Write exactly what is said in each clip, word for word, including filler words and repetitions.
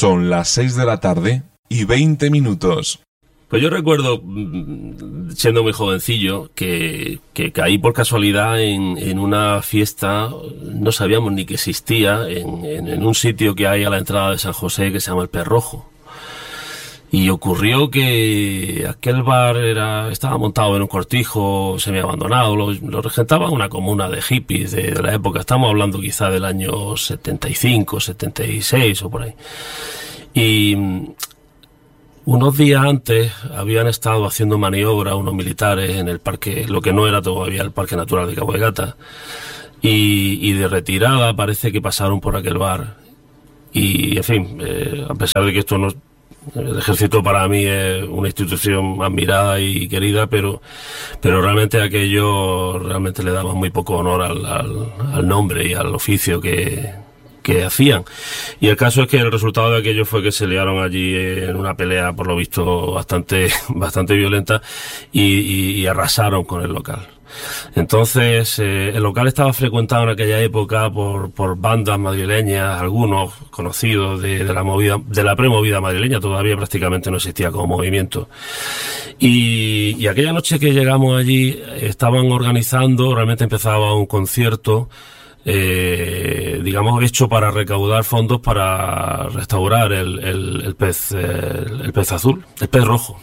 Son las seis de la tarde y veinte minutos. Pues yo recuerdo, siendo muy jovencillo, que, que caí por casualidad en, en una fiesta, no sabíamos ni que existía, en, en, en un sitio que hay a la entrada de San José que se llama el Pez Rojo. Y ocurrió que aquel bar era estaba montado en un cortijo semi-abandonado, lo, lo regentaba una comuna de hippies de, de la época, estamos hablando quizá del año setenta y cinco, setenta y seis o por ahí. Y unos días antes habían estado haciendo maniobra unos militares en el parque, lo que no era todavía el Parque Natural de Cabo de Gata, y, y de retirada parece que pasaron por aquel bar. Y, en fin, eh, a pesar de que esto no... El ejército para mí es una institución admirada y querida, pero pero realmente aquello realmente le daba muy poco honor al, al, al nombre y al oficio que, que hacían. Y el caso es que el resultado de aquello fue que se liaron allí en una pelea, por lo visto, bastante bastante violenta y, y, y arrasaron con el local. Entonces, eh, el local estaba frecuentado en aquella época por, por bandas madrileñas, algunos conocidos de, de la movida, de la premovida madrileña, todavía prácticamente no existía como movimiento. Y, y aquella noche que llegamos allí, estaban organizando, realmente empezaba un concierto, eh, digamos, hecho para recaudar fondos para restaurar el, el, el pez, el, el pez azul, el pez rojo.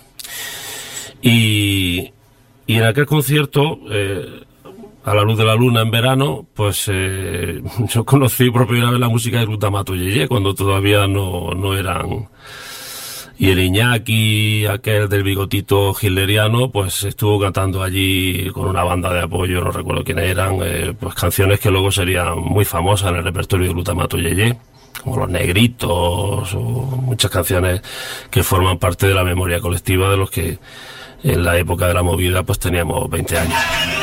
Y, Y en aquel concierto, eh, a la luz de la luna en verano, pues eh, yo conocí por primera vez la música de Glutamato Yeye, cuando todavía no, no eran... Y el Iñaki, aquel del bigotito hitleriano, pues estuvo cantando allí con una banda de apoyo, no recuerdo quién eran, eh, pues canciones que luego serían muy famosas en el repertorio de Glutamato Yeye, como Los Negritos, o muchas canciones que forman parte de la memoria colectiva de los que en la época de la movida pues teníamos veinte años.